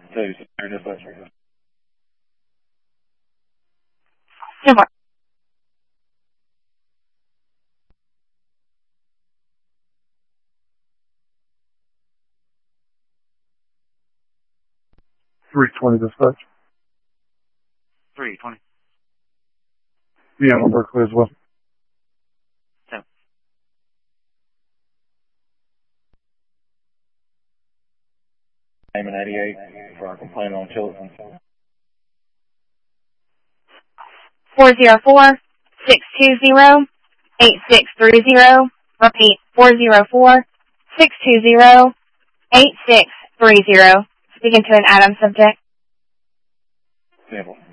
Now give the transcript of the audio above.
2, Superior Dispatcher. Good morning. Dispatch. 320. Yeah, I'm on Berkeley as well. 10. Name and 88 for our complaint on Chilton. 404-620-8630. Repeat, 404-620-8630. Speaking to an Adam subject. Sample.